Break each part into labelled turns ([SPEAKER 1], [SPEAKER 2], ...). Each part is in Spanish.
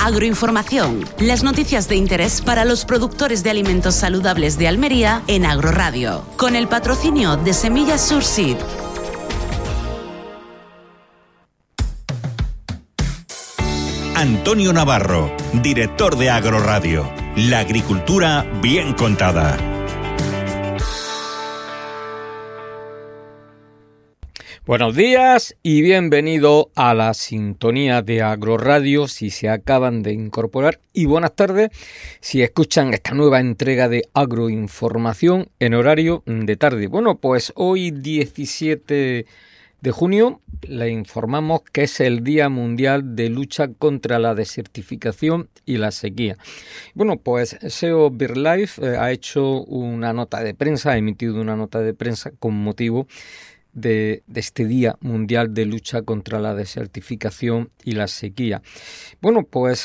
[SPEAKER 1] Agroinformación, las noticias de interés para los productores de alimentos saludables de Almería en Agroradio, con el patrocinio de Semillas Surseed.
[SPEAKER 2] Antonio Navarro, director de Agroradio. La agricultura bien contada.
[SPEAKER 3] Buenos días y bienvenido a la sintonía de Agroradio si se acaban de incorporar, y buenas tardes si escuchan esta nueva entrega de Agroinformación en horario de tarde. Bueno, pues hoy 17 de junio le informamos que es el Día Mundial de Lucha contra la Desertificación y la Sequía. Bueno, pues SEO BirdLife ha hecho una nota de prensa, ha emitido una nota de prensa con motivo de este Día Mundial de Lucha contra la Desertificación y la Sequía. Bueno, pues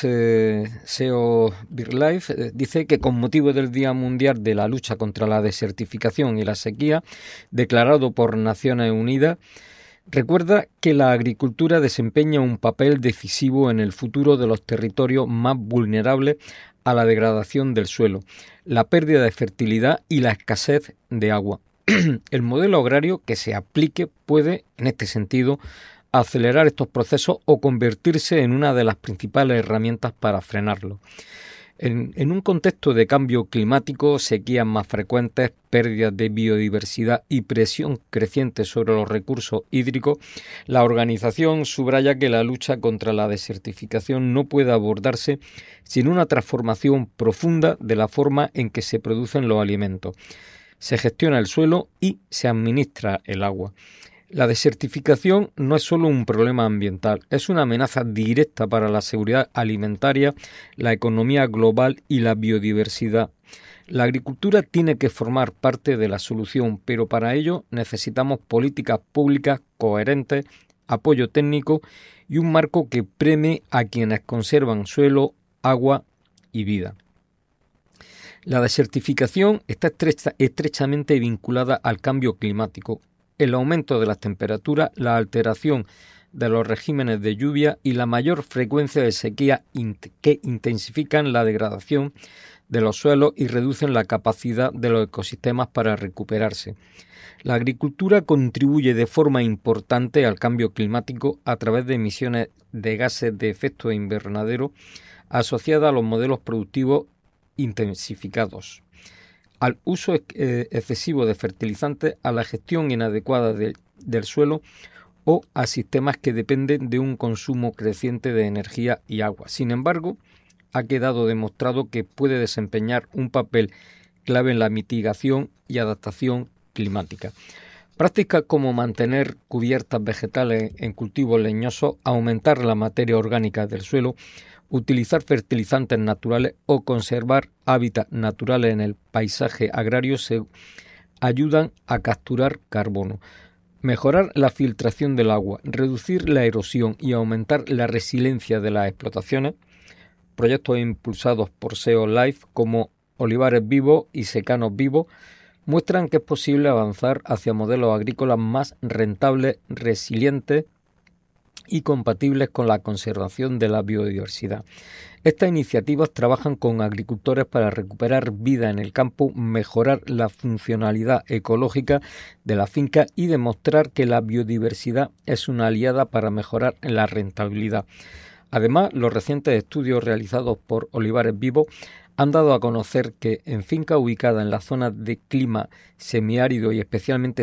[SPEAKER 3] SEO BirdLife dice que con motivo del Día Mundial de la Lucha contra la Desertificación y la Sequía, declarado por Naciones Unidas, recuerda que la agricultura desempeña un papel decisivo en el futuro de los territorios más vulnerables a la degradación del suelo, la pérdida de fertilidad y la escasez de agua. El modelo agrario que se aplique puede, en este sentido, acelerar estos procesos o convertirse en una de las principales herramientas para frenarlos. En un contexto de cambio climático, sequías más frecuentes, pérdidas de biodiversidad y presión creciente sobre los recursos hídricos, la organización subraya que la lucha contra la desertificación no puede abordarse sin una transformación profunda de la forma en que se producen los alimentos. Se gestiona el suelo y se administra el agua. La desertificación no es solo un problema ambiental, es una amenaza directa para la seguridad alimentaria, la economía global y la biodiversidad. La agricultura tiene que formar parte de la solución, pero para ello necesitamos políticas públicas coherentes, apoyo técnico y un marco que premie a quienes conservan suelo, agua y vida. La desertificación está estrechamente vinculada al cambio climático, el aumento de las temperaturas, la alteración de los regímenes de lluvia y la mayor frecuencia de sequía que intensifican la degradación de los suelos y reducen la capacidad de los ecosistemas para recuperarse. La agricultura contribuye de forma importante al cambio climático a través de emisiones de gases de efecto invernadero asociadas a los modelos productivos intensificados, al uso excesivo de fertilizantes, a la gestión inadecuada del suelo o a sistemas que dependen de un consumo creciente de energía y agua. Sin embargo, ha quedado demostrado que puede desempeñar un papel clave en la mitigación y adaptación climática. Prácticas como mantener cubiertas vegetales en cultivos leñosos, aumentar la materia orgánica del suelo, utilizar fertilizantes naturales o conservar hábitats naturales en el paisaje agrario se ayudan a capturar carbono. Mejorar la filtración del agua, reducir la erosión y aumentar la resiliencia de las explotaciones. Proyectos impulsados por SEO Life como Olivares Vivos y Secanos Vivos muestran que es posible avanzar hacia modelos agrícolas más rentables, resilientes y compatibles con la conservación de la biodiversidad. Estas iniciativas trabajan con agricultores para recuperar vida en el campo, mejorar la funcionalidad ecológica de la finca y demostrar que la biodiversidad es una aliada para mejorar la rentabilidad. Además, los recientes estudios realizados por Olivares Vivos han dado a conocer que en fincas ubicadas en la zona de clima semiárido y especialmente